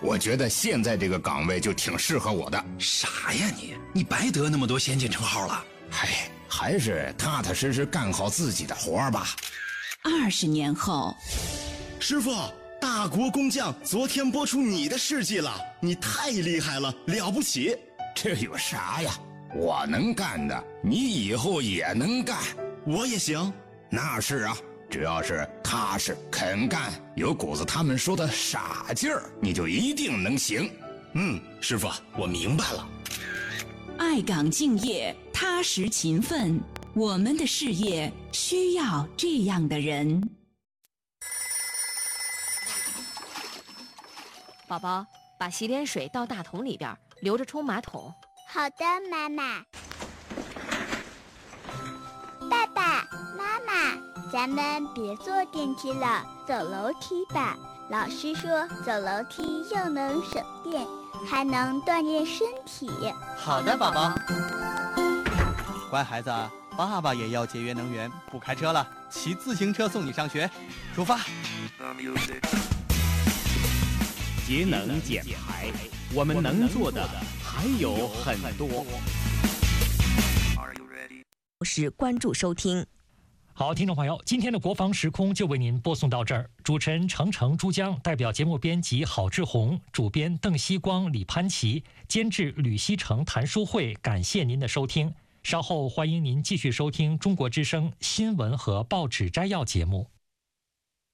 我觉得现在这个岗位就挺适合我的。 啥呀你白得那么多先进称号了。 嗨，还是踏踏实实干好自己的活吧。 20年后， 师傅，大国工匠昨天播出你的事迹了，你太厉害了，了不起。 这有啥呀？我能干的，你以后也能干。 我也行。 那是啊，只要是踏实肯干，有股子他们说的傻劲儿，你就一定能行。 师傅，我明白了。 爱岗敬业，踏实勤奋，我们的事业需要这样的人。 宝宝，把洗脸水倒大桶里边，留着冲马桶。 好的，妈妈。爸爸妈妈，咱们别坐电梯了，走楼梯吧。老师说走楼梯又能省电，还能锻炼身体。 好的，宝宝。乖孩子，爸爸也要节约能源，不开车了，骑自行车送你上学。出发。 节能减排，我们能做的还有很多。 是关注收听。 好，听众朋友，今天的国防时空就为您播送到这儿。主持人程程、珠江，代表节目编辑郝志红，主编邓希光、李潘琪，监制吕希成、谭淑慧，感谢您的收听。稍后欢迎您继续收听中国之声新闻和报纸摘要节目。